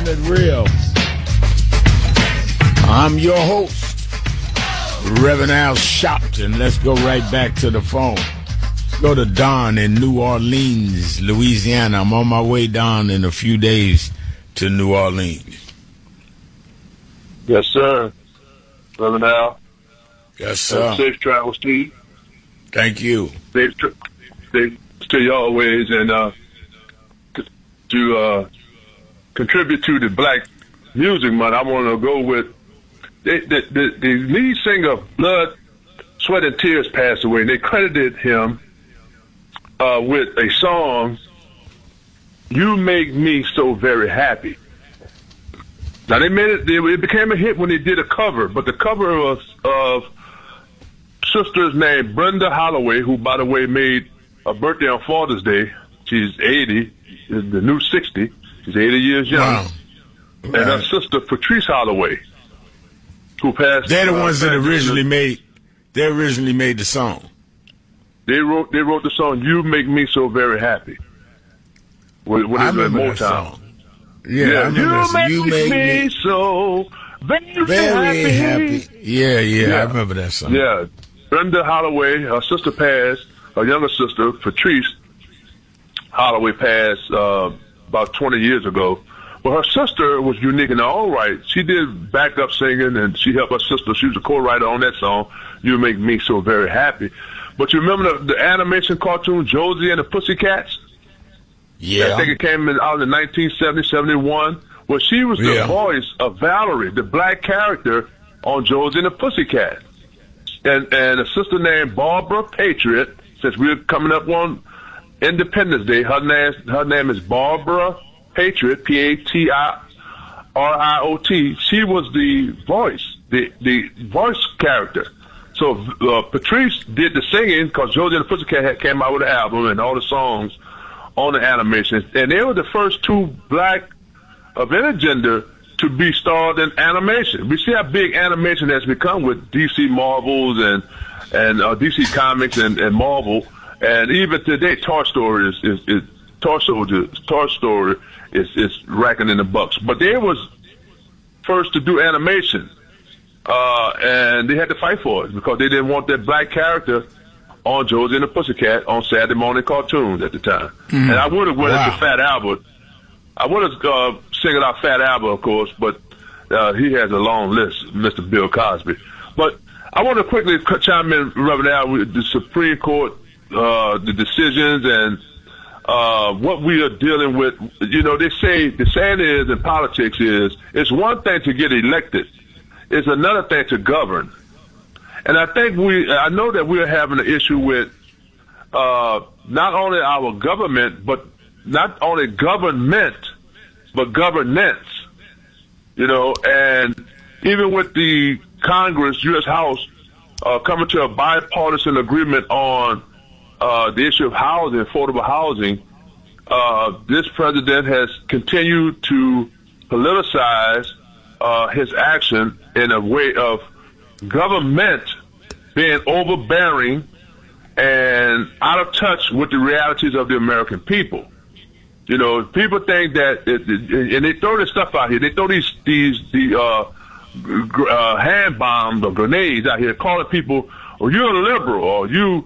it real. I'm your host, Reverend Al Sharpton. Let's go right back to the phone. Go to Don in New Orleans, Louisiana. I'm on my way down in a few days to New Orleans. Yes, sir. Reverend Al. Yes, sir. Safe travels to you. Thank you. Safe to you always, and to contribute to the Black Music Month, I want to go with the lead singer of Blood, Sweat, and Tears passed away, and they credited him with a song, "You Make Me So Very Happy." Now it became a hit when they did a cover, but the cover was of sisters named Brenda Holloway, who, by the way, made a birthday on Father's Day. She's 80, the new 60. She's 80 years young. Wow. And her sister Patrice Holloway, who passed. They're the ones that originally made the song. They wrote the song "You Make Me So Very Happy." What is it, Motown? Yeah, you make me so very happy. Yeah, I remember that song. Yeah, Brenda Holloway, her sister passed. Her younger sister, Patrice Holloway, passed about 20 years ago. But her sister was unique in her own right. She did backup singing, and she helped her sister. She was a co-writer on that song, "You Make Me So Very Happy." But you remember the animation cartoon Josie and the Pussycats? Yeah. I think it came out in 1970, 71. Well, she was the voice of Valerie, the black character on Josie and the Pussycats. And a sister named Barbara Patriot, since we're coming up on Independence Day, her name is Barbara Patriot, Patriot. She was the voice, the voice character. So Patrice did the singing because Josie and the Pussycat came out with an album and all the songs on the animation, and they were the first two black of any gender to be starred in animation. We see how big animation has become with DC Marvels and DC Comics and Marvel, and even today, Toy Story is racking in the bucks. But they was first to do animation, and they had to fight for it because they didn't want that black character on Josie and the Pussycat on Saturday morning cartoons at the time. And I would have went into Fat Albert. I would have singled out Fat Albert, of course, but he has a long list, Mr. Bill Cosby. But I want to quickly chime in, Reverend Al, with the Supreme Court, the decisions, and what we are dealing with. You know, they say, the saying is in politics is, it's one thing to get elected, it's another thing to govern. And I think I know that we're having an issue with not only our government, but not only government, but governance. You know, and even with the Congress, U.S. House, coming to a bipartisan agreement on the issue of housing, affordable housing, this president has continued to politicize his action in a way of government being overbearing and out of touch with the realities of the American people. You know, people think that, and they throw this stuff out here. They throw these hand bombs or grenades out here, calling people, "Oh, you're a liberal," or you're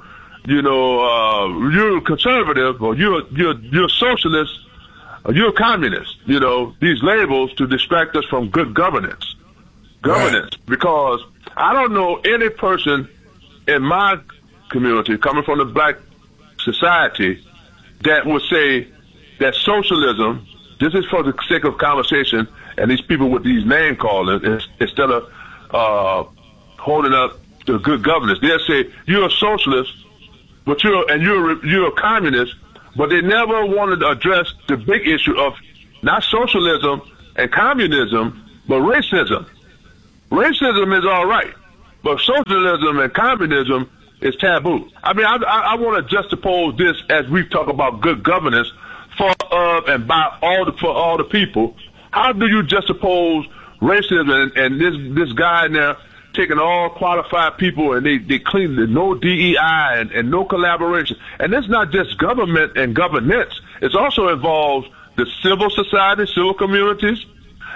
a conservative, or you're a socialist, or you're a communist. You know, these labels to distract us from good governance. Right. Because I don't know any person in my community, coming from the black society, that would say that socialism, this is for the sake of conversation, and these people with these name calling, instead of holding up the good governance, they'll say you're a socialist, but you're a communist, but they never wanted to address the big issue of not socialism and communism, but racism. Racism is all right, but socialism and communism is taboo. I mean, I want to juxtapose this as we talk about good governance for and by for all the people. How do you juxtapose racism and this guy now taking all qualified people and they clean no DEI and no collaboration? And it's not just government and governance. It also involves the civil society, civil communities,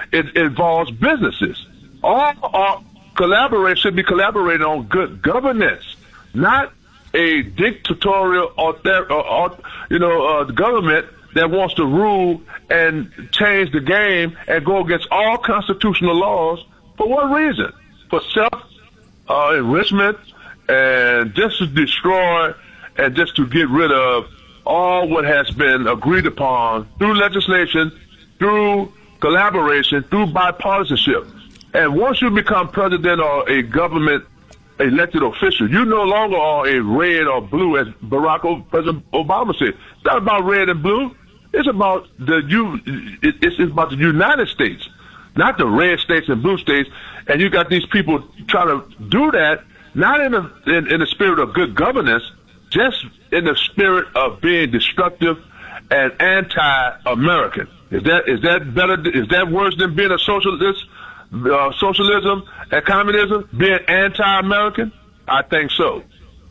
it involves businesses. All collaboration should be collaborating on good governance, not a dictatorial government that wants to rule and change the game and go against all constitutional laws. For what reason? For self-enrichment and just to destroy and just to get rid of all what has been agreed upon through legislation, through collaboration, through bipartisanship. And once you become president or a government elected official, you no longer are a red or blue, as President Obama said. It's not about red and blue. It's about it's about the United States, not the red states and blue states. And you got these people trying to do that, not in the spirit of good governance, just in the spirit of being destructive and anti-American. Is that better? Is that worse than being a socialist? Socialism and communism being anti-American? I think so.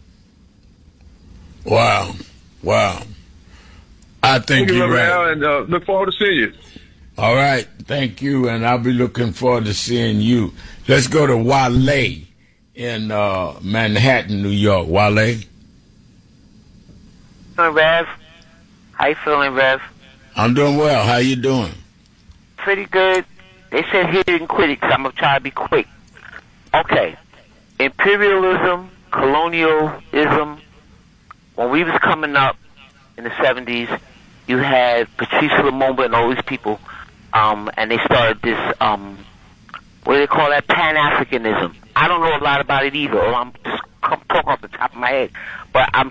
Wow. I think you're right. Al, and look forward to seeing you. All right. Thank you, and I'll be looking forward to seeing you. Let's go to Wale in Manhattan, New York. Wale? Rev? How you feeling, Rev? I'm doing well. How you doing? Pretty good. They said he didn't quit it, so I'm going to try to be quick. Okay. Imperialism, colonialism. When we was coming up in the 70s, you had Patrice Lumumba and all these people, and they started this, what do they call that, Pan-Africanism. I don't know a lot about it either, or I'm just talking off the top of my head. But I'm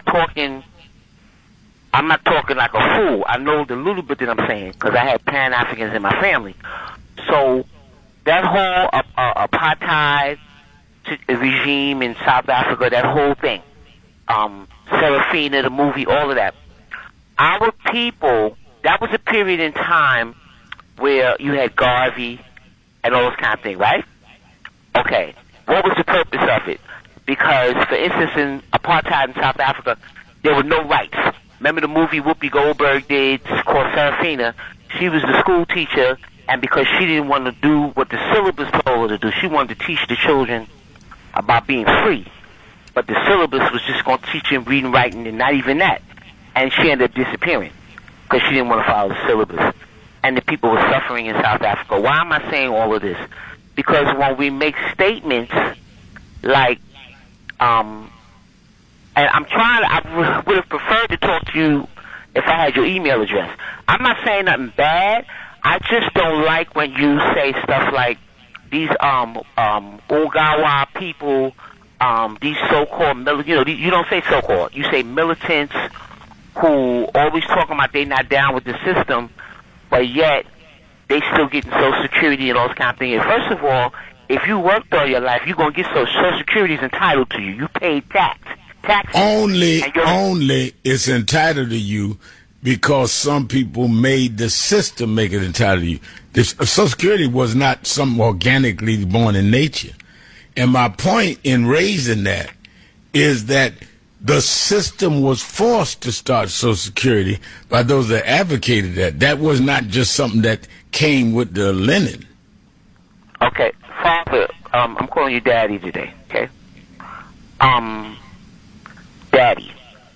not talking like a fool. I know the little bit that I'm saying, because I had Pan-Africans in my family. So that whole apartheid regime in South Africa, that whole thing, Serafina, the movie, all of that. Our people, that was a period in time where you had Garvey and all those kind of things, right? Okay. What was the purpose of it? Because, for instance, in apartheid in South Africa, there were no rights. Remember the movie Whoopi Goldberg did called Serafina? She was the school teacher, and because she didn't want to do what the syllabus told her to do, she wanted to teach the children about being free. But the syllabus was just going to teach them reading, writing, and not even that. And she ended up disappearing because she didn't want to follow the syllabus. And the people were suffering in South Africa. Why am I saying all of this? Because when we make statements like, and I would have preferred to talk to you if I had your email address. I'm not saying nothing bad. I just don't like when you say stuff like these Ogawa people, these so-called you don't say so-called, you say militants who always talking about they not down with the system, but yet they still getting Social Security and all those kind of things. First of all, if you worked all your life, you're going to get Social Security is entitled to you. You paid tax. Only it's entitled to you because some people made the system make it entitled to you. Social Security was not something organically born in nature. And my point in raising that is that the system was forced to start Social Security by those that advocated that. That was not just something that came with the linen. Okay, Father, I'm calling you Daddy today, okay? Daddy.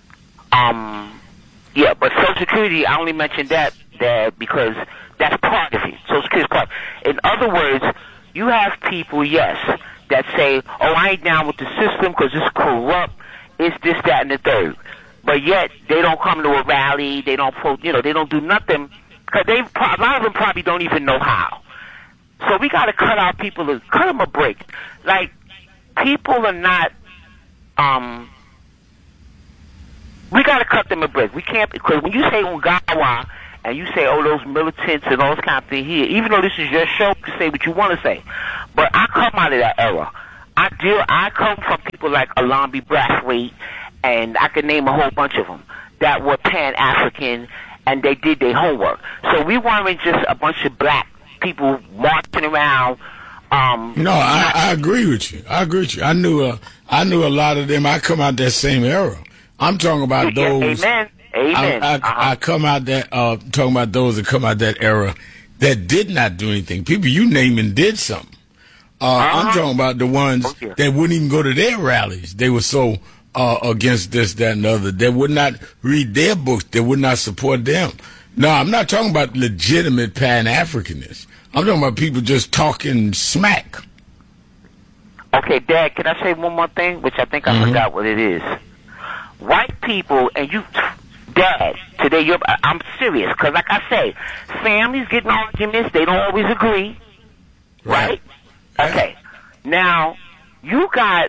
Yeah, but Social Security, I only mentioned that because that's part of it. Social Security is part. In other words, you have people, yes, that say, oh, I ain't down with the system because it's corrupt, it's this, that, and the third. But yet, they don't come to a rally, they don't they don't do nothing, because a lot of them probably don't even know how. So we got to cut them a break. Like, people are not, we got to cut them a break. We can't, because when you say Ungawa, and you say, oh, those militants and all those kind of things here, even though this is your show, you can say what you want to say. But I come out of that era. I come from people like Alambi Brathwaite, and I can name a whole bunch of them, that were Pan-African, and they did their homework. So we weren't just a bunch of black people marching around. No, I agree with you. I knew a lot of them. I come out that same era. I'm talking about those. Amen. I come out that talking about those that come out that era that did not do anything. People you naming did something. I'm talking about the ones that wouldn't even go to their rallies. They were so against this, that, and the other. They would not read their books. They would not support them. No, I'm not talking about legitimate Pan-Africanists. I'm talking about people just talking smack. Okay, Dad, can I say one more thing, which I think I forgot what it is? White people, and you, Dad, today I'm serious, because like I say, families get in arguments, they don't always agree, right? Okay. Now, do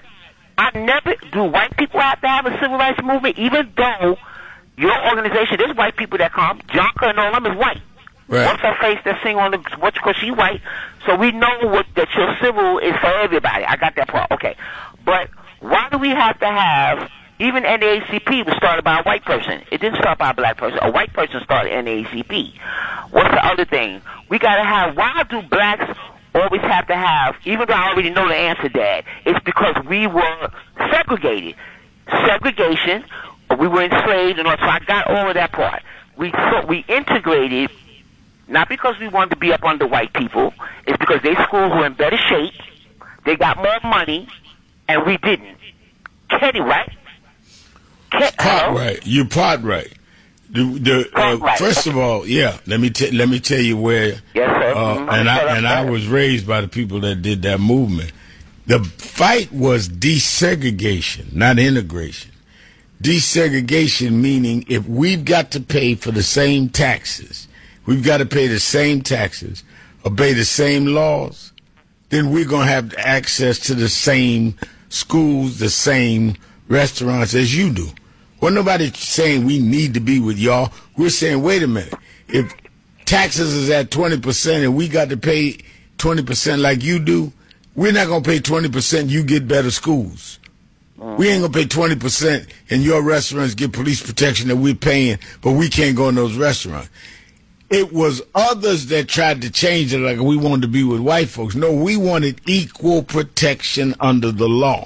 white people have to have a civil rights movement, even though your organization, there's white people that come, Jonka and all them is white. Right. What's her face that sing on because she white, so we know that your civil is for everybody. I got that part. Okay. But why do we have to have, even NAACP was started by a white person. It didn't start by a black person. A white person started NAACP. What's the other thing? We got to have, why do blacks always have to have, even though I already know the answer, Dad, it's because we were segregated. Segregation, we were enslaved, and all, so I got all of that part. We integrated, not because we wanted to be up under white people, it's because their schools were in better shape, they got more money, and we didn't. Kenny, right? Part right. You're part right. First of all, let me tell you where. Yes, sir. And I was raised by the people that did that movement. The fight was desegregation, not integration. Desegregation meaning if we've got to pay for the same taxes, we've got to pay the same taxes, obey the same laws, then we're going to have access to the same schools, the same restaurants as you do. Well, nobody's saying we need to be with y'all. We're saying, wait a minute. If taxes is at 20% and we got to pay 20% like you do, we're not going to pay 20%, you get better schools. We ain't going to pay 20% and your restaurants get police protection that we're paying, but we can't go in those restaurants. It was others that tried to change it like we wanted to be with white folks. No, we wanted equal protection under the law.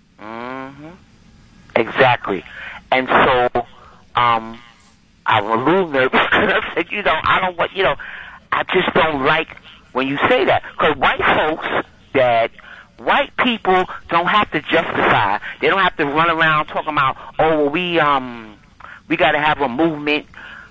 Exactly. And so, I'm a little nervous because I said, I just don't like when you say that. Because white people don't have to justify. They don't have to run around talking about, we got to have a movement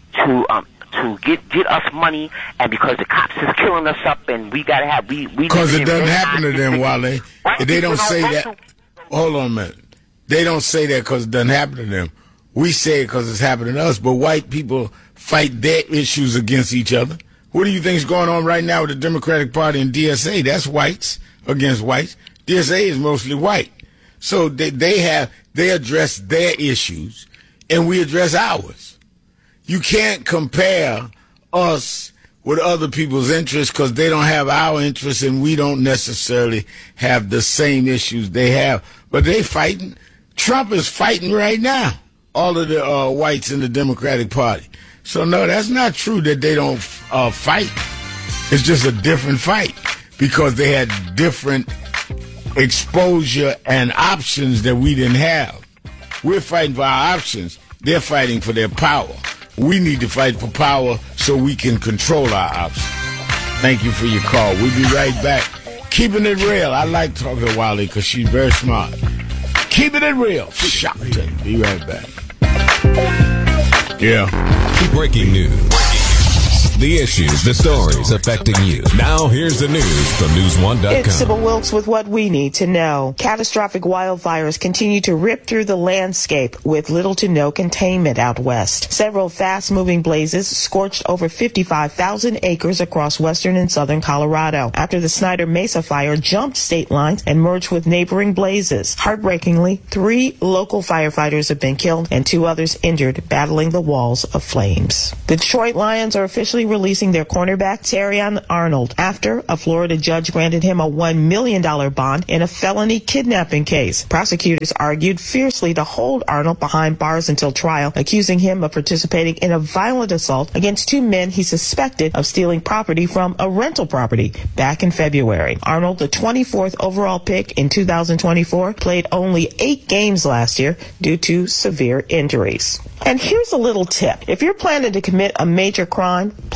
to get us money, and because the cops is killing us up, and we got to have because it doesn't happen to them, Wale. They don't say that. Hold on a minute. They don't say that because it doesn't happen to them. We say it because it's happening to us, but white people fight their issues against each other. What do you think is going on right now with the Democratic Party and DSA? That's whites against whites. DSA is mostly white. So they address their issues, and we address ours. You can't compare us with other people's interests because they don't have our interests, and we don't necessarily have the same issues they have. But they fighting. Trump is fighting right now, all of the whites in the Democratic Party. So, no, that's not true that they don't fight. It's just a different fight because they had different exposure and options that we didn't have. We're fighting for our options. They're fighting for their power. We need to fight for power so we can control our options. Thank you for your call. We'll be right back. Keeping it real. I like talking to Wally because she's very smart. Keeping it real. Shopton. Be right back. Yeah. Breaking news. The issues, the stories affecting you. Now here's the news from News1.com. It's Sybil Wilkes with what we need to know. Catastrophic wildfires continue to rip through the landscape with little to no containment out west. Several fast-moving blazes scorched over 55,000 acres across western and southern Colorado after the Snyder Mesa fire jumped state lines and merged with neighboring blazes. Heartbreakingly, 3 local firefighters have been killed and 2 others injured battling the walls of flames. The Detroit Lions are officially releasing their cornerback Terrion Arnold after a Florida judge granted him a $1 million bond in a felony kidnapping case. Prosecutors argued fiercely to hold Arnold behind bars until trial, accusing him of participating in a violent assault against 2 men he suspected of stealing property from a rental property back in February. Arnold, the 24th overall pick in 2024, played only 8 games last year due to severe injuries. And here's a little tip. If you're planning to commit a major crime,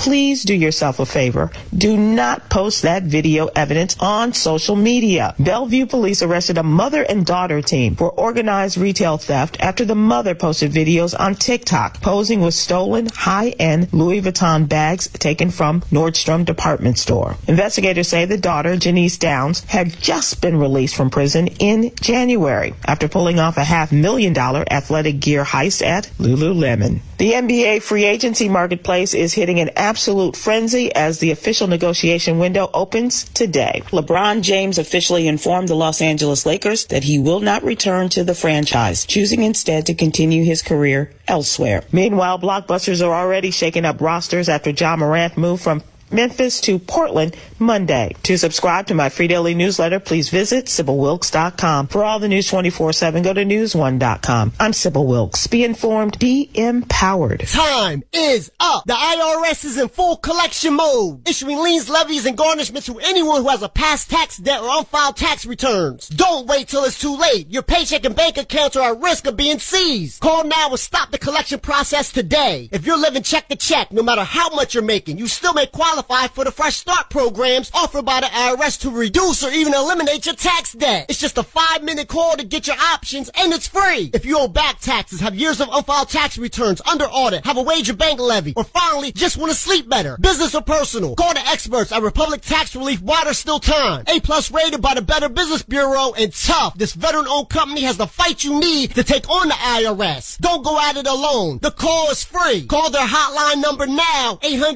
please do yourself a favor. Do not post that video evidence on social media. Bellevue police arrested a mother and daughter team for organized retail theft after the mother posted videos on TikTok posing with stolen high-end Louis Vuitton bags taken from Nordstrom department store. Investigators say the daughter, Janice Downs, had just been released from prison in January after pulling off a $500,000 athletic gear heist at Lululemon. The NBA free agency marketplace is hitting an absolute frenzy as the official negotiation window opens today. LeBron James officially informed the Los Angeles Lakers that he will not return to the franchise, choosing instead to continue his career elsewhere. Meanwhile, blockbusters are already shaking up rosters after Ja Morant moved from Memphis to Portland Monday. To subscribe to my free daily newsletter, please visit SybylWilkes.com. For all the news 24/7, go to newsone.com. I'm Sybil Wilkes. Be informed, be empowered. Time is up. The IRS is in full collection mode, issuing liens, levies, and garnishments to anyone who has a past tax debt or unfiled tax returns. Don't wait till it's too late. Your paycheck and bank accounts are at risk of being seized. Call now and stop the collection process today. If you're living check to check, no matter how much you're making, you still may qualify for the Fresh Start programs offered by the IRS to reduce or even eliminate your tax debt. It's just a 5-minute call to get your options, and it's free. If you owe back taxes, have years of unfiled tax returns under audit, have a wage or bank levy, or finally just want to sleep better, business or personal, call the experts at Republic Tax Relief while there's still time. A+ rated by the Better Business Bureau, and tough. This veteran-owned company has the fight you need to take on the IRS. Don't go at it alone. The call is free. Call their hotline number now,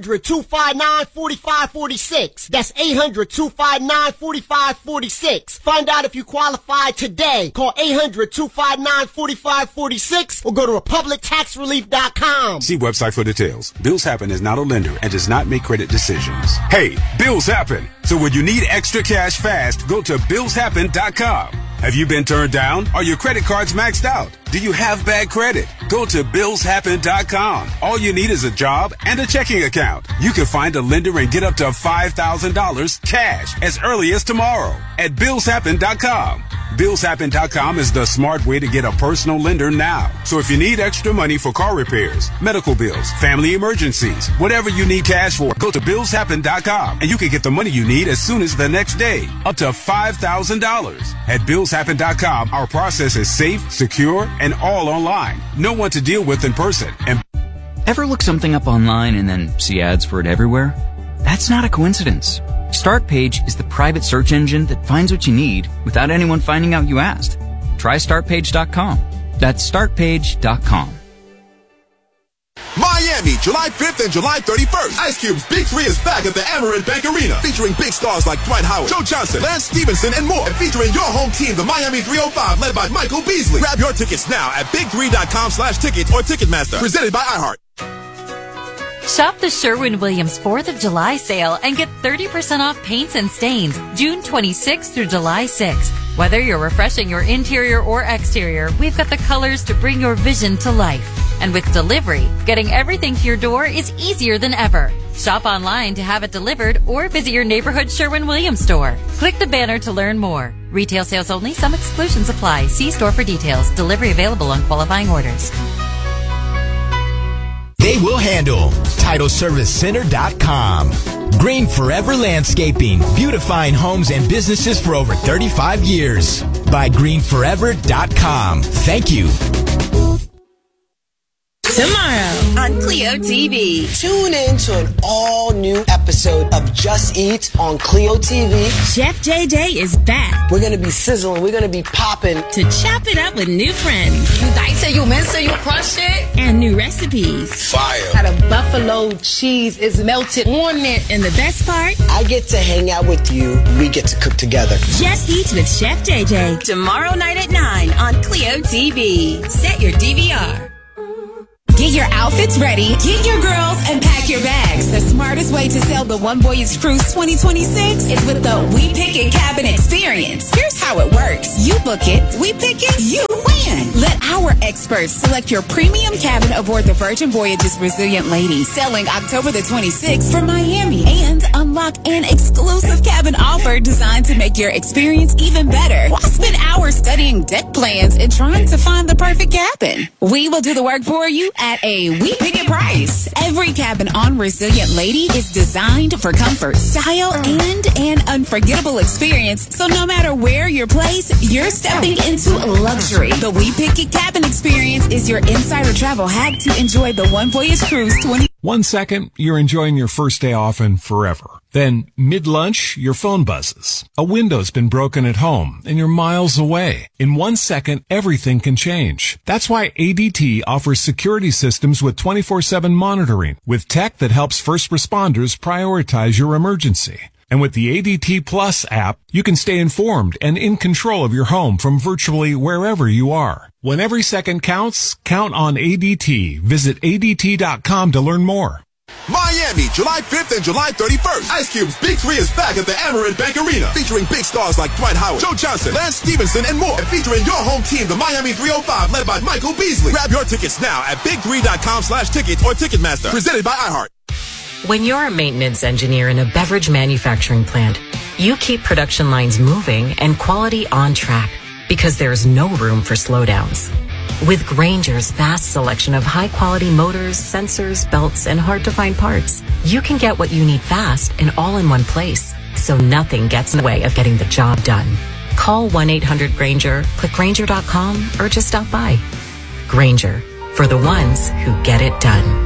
800-259-4546. That's 800-259-4546. Find out if you qualify today. Call 800-259-4546 or go to republictaxrelief.com. See website for details. Bills Happen is not a lender and does not make credit decisions. Hey, bills happen. So when you need extra cash fast, go to billshappen.com. Have you been turned down? Are your credit cards maxed out? Do you have bad credit? Go to billshappen.com. All you need is a job and a checking account. You can find a lender and get up to $5,000 cash as early as tomorrow at billshappen.com. Billshappen.com is the smart way to get a personal lender now. So if you need extra money for car repairs, medical bills, family emergencies, whatever you need cash for, go to billshappen.com and you can get the money you need as soon as the next day, up to $5,000. At billshappen.com, our process is safe, secure, and all online. No one to deal with in person. And ever look something up online and then see ads for it everywhere? That's not a coincidence. StartPage is the private search engine that finds what you need without anyone finding out you asked. Try StartPage.com. That's StartPage.com. Miami, July 5th and July 31st. Ice Cube's Big 3 is back at the Amerant Bank Arena, featuring big stars like Dwight Howard, Joe Johnson, Lance Stevenson, and more. And featuring your home team, the Miami 305, led by Michael Beasley. Grab your tickets now at big3.com/tickets or Ticketmaster. Presented by iHeart. Shop the Sherwin-Williams 4th of July sale and get 30% off paints and stains June 26th through July 6th. Whether you're refreshing your interior or exterior, we've got the colors to bring your vision to life. And with delivery, getting everything to your door is easier than ever. Shop online to have it delivered or visit your neighborhood Sherwin-Williams store. Click the banner to learn more. Retail sales only. Some exclusions apply. See store for details. Delivery available on qualifying orders. They will handle. TitleServiceCenter.com. Green Forever Landscaping. Beautifying homes and businesses for over 35 years. By GreenForever.com. Thank you. Tomorrow on Clio TV. Tune in to an all-new episode of Just Eat on Clio TV. Chef JJ is back. We're going to be sizzling. We're going to be popping. To chop it up with new friends. You dice it, you mince it, you crush it. And new recipes. Fire. How the buffalo cheese is melted on it. And the best part? I get to hang out with you. We get to cook together. Just Eat with Chef JJ. Tomorrow night at 9 on Clio TV. Set your DVR. Get your outfits ready, get your girls, and pack your bags. The smartest way to sail the One Voyage Cruise 2026 is with the We Pick It cabin experience. Here's how it works. You book it, we pick it, you win. Let our experts select your premium cabin aboard the Virgin Voyages Resilient Lady, sailing October the 26th for Miami, and unlock an exclusive cabin offer offer designed to make your experience even better. Why spend hours studying deck plans and trying to find the perfect cabin? We will do the work for you at a We Pick It price. Every cabin on Resilient Lady is designed for comfort, style, and an unforgettable experience. So no matter where you're placed, you're stepping into luxury. The We Pick It cabin experience is your insider travel hack to enjoy the One Voyage Cruise 1 second, you're enjoying your first day off and forever. Then, mid-lunch, your phone buzzes. A window's been broken at home, and you're miles away. In 1 second, everything can change. That's why ADT offers security systems with 24/7 monitoring, with tech that helps first responders prioritize your emergency. And with the ADT Plus app, you can stay informed and in control of your home from virtually wherever you are. When every second counts, count on ADT. Visit ADT.com to learn more. Miami, July 5th and July 31st. Ice Cube's Big 3 is back at the Amerant Bank Arena, featuring big stars like Dwight Howard, Joe Johnson, Lance Stevenson, and more. And featuring your home team, the Miami 305, led by Michael Beasley. Grab your tickets now at big3.com/tickets or Ticketmaster. Presented by iHeart. When you're a maintenance engineer in a beverage manufacturing plant, you keep production lines moving and quality on track because there's no room for slowdowns. With Grainger's vast selection of high-quality motors, sensors, belts, and hard-to-find parts, you can get what you need fast and all in one place, so nothing gets in the way of getting the job done. Call 1-800-GRAINGER, click Grainger.com, or just stop by. Grainger, for the ones who get it done.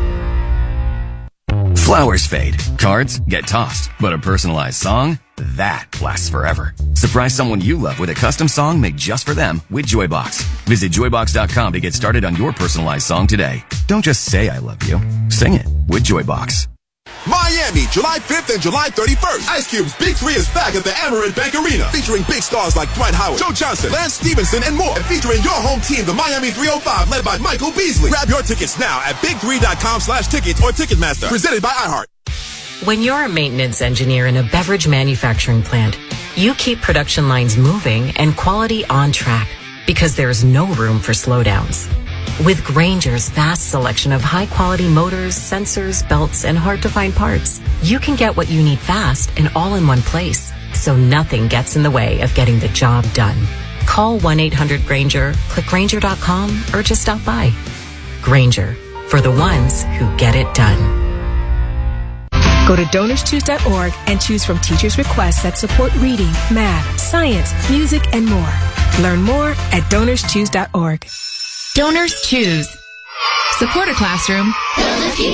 Flowers fade, cards get tossed, but a personalized song, that lasts forever. Surprise someone you love with a custom song made just for them with Joybox. Visit Joybox.com to get started on your personalized song today. Don't just say I love you. Sing it with Joybox. Miami, July 5th and July 31st. Ice Cube's Big 3 is back at the Amerant Bank Arena, featuring big stars like Dwight Howard, Joe Johnson, Lance Stevenson, and more. And featuring your home team, the Miami 305, led by Michael Beasley. Grab your tickets now at big3.com/tickets or Ticketmaster. Presented by iHeart. When you're a maintenance engineer in a beverage manufacturing plant, you keep production lines moving and quality on track because there's no room for slowdowns. With Grainger's vast selection of high-quality motors, sensors, belts, and hard-to-find parts, you can get what you need fast and all in one place, so nothing gets in the way of getting the job done. Call 1-800-GRAINGER, click Grainger.com, or just stop by. Grainger, for the ones who get it done. Go to DonorsChoose.org and choose from teachers' requests that support reading, math, science, music, and more. Learn more at DonorsChoose.org. Donors Choose. Support a classroom.